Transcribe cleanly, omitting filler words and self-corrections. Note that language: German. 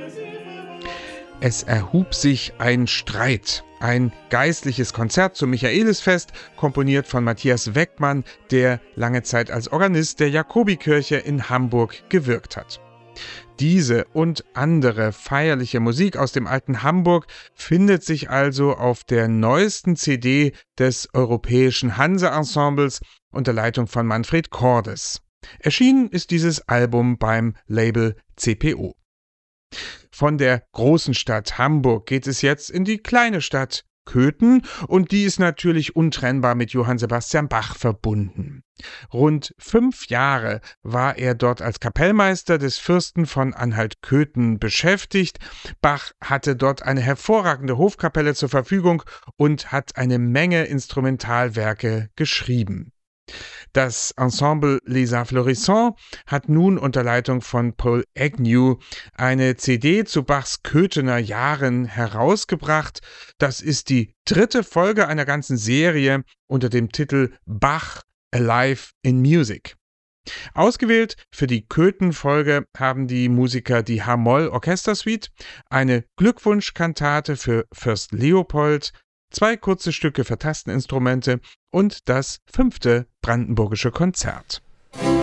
Es erhub sich ein Streit. Ein geistliches Konzert zum Michaelisfest, komponiert von Matthias Weckmann, der lange Zeit als Organist der Jakobikirche in Hamburg gewirkt hat. Diese und andere feierliche Musik aus dem alten Hamburg findet sich also auf der neuesten CD des Europäischen Hanse-Ensembles unter Leitung von Manfred Cordes. Erschienen ist dieses Album beim Label CPO. Von der großen Stadt Hamburg geht es jetzt in die kleine Stadt Köthen und die ist natürlich untrennbar mit Johann Sebastian Bach verbunden. Rund 5 Jahre war er dort als Kapellmeister des Fürsten von Anhalt-Köthen beschäftigt. Bach hatte dort eine hervorragende Hofkapelle zur Verfügung und hat eine Menge Instrumentalwerke geschrieben. Das Ensemble Les Arts Florissants hat nun unter Leitung von Paul Agnew eine CD zu Bachs Köthener Jahren herausgebracht. Das ist die 3. Folge einer ganzen Serie unter dem Titel Bach Alive in Music. Ausgewählt für die Köthen-Folge haben die Musiker die H-Moll-Orchestersuite, eine Glückwunschkantate für Fürst Leopold, 2 kurze Stücke für Tasteninstrumente und das 5. Brandenburgische Konzert.